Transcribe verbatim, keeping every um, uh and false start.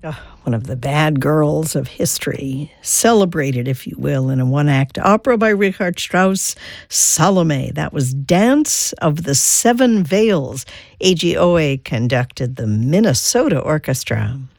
Uh, one of the bad girls of history, celebrated, if you will, in a one-act opera by Richard Strauss, Salome. That was Dance of the Seven Veils. A G O A conducted the Minnesota Orchestra.